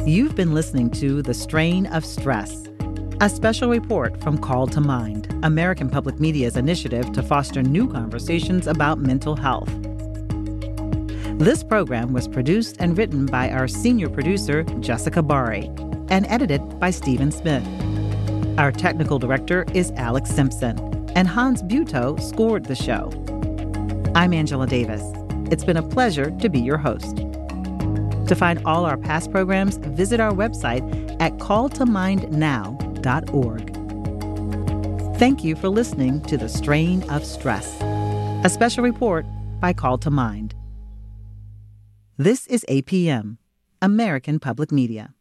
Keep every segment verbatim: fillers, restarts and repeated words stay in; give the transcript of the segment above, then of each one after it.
You've been listening to The Strain of Stress, a special report from Call to Mind, American Public Media's initiative to foster new conversations about mental health. This program was produced and written by our senior producer, Jessica Bari, and edited by Stephen Smith. Our technical director is Alex Simpson, and Hans Buetow scored the show. I'm Angela Davis. It's been a pleasure to be your host. To find all our past programs, visit our website at call to mind now dot org. Thank you for listening to The Strain of Stress, a special report by Call to Mind. This is A P M, American Public Media.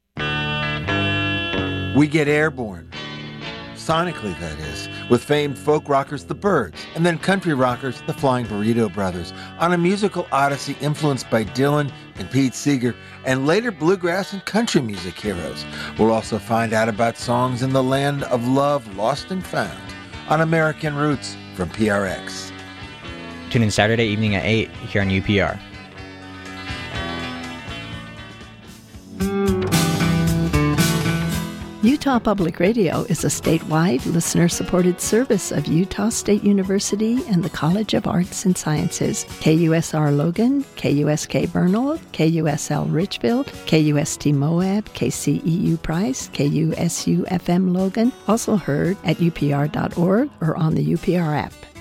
We get airborne, sonically that is, with famed folk rockers The Byrds, and then country rockers the Flying Burrito Brothers, on a musical odyssey influenced by Dylan and Pete Seeger, and later bluegrass and country music heroes. We'll also find out about songs in the land of love lost and found on American Roots from P R X. Tune in Saturday evening at eight here on U P R. Utah Public Radio is a statewide, listener-supported service of Utah State University and the College of Arts and Sciences. K U S R Logan, K U S K Bernal, K U S L Richfield, K U S T Moab, K C E U Price, K U S U F M Logan, also heard at U P R dot org or on the U P R app.